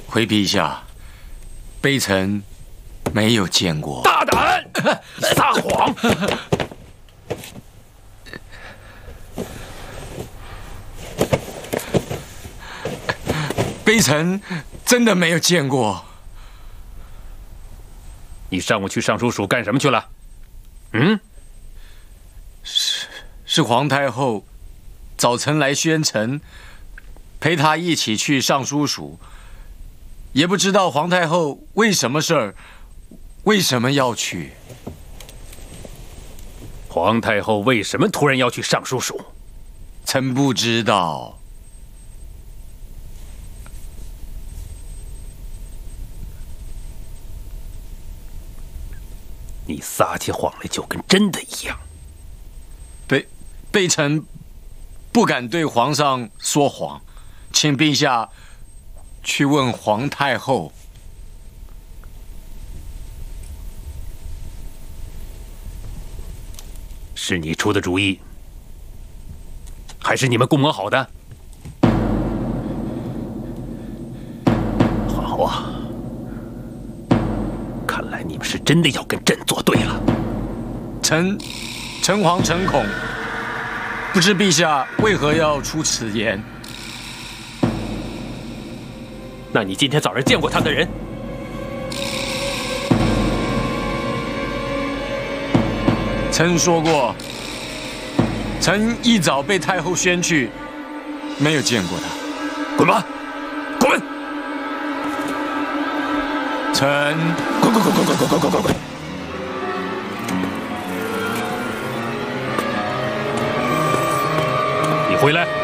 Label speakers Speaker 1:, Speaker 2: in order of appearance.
Speaker 1: 回陛下，卑臣没有见过。
Speaker 2: 大胆！撒谎！
Speaker 1: 卑臣真的没有见过。
Speaker 2: 你上午去尚书署干什么去了？
Speaker 1: 是皇太后早晨来宣城，陪她一起去尚书署，也不知道皇太后为什么事儿，为什么要去。
Speaker 2: 皇太后为什么突然要去尚书署？
Speaker 1: 臣不知道。
Speaker 2: 你撒起谎来就跟真的一样。
Speaker 1: 卑臣不敢对皇上说谎，请陛下去问皇太后。
Speaker 2: 是你出的主意，还是你们共谋好的？好啊，看来你们是真的要跟朕作对了。
Speaker 1: 臣惶诚恐，不知陛下为何要出此言？
Speaker 2: 那你今天早上见过他的人？
Speaker 1: 臣说过，臣一早被太后宣去，没有见过他。
Speaker 2: 滚吧，滚！
Speaker 1: 臣
Speaker 2: 滚！你回来！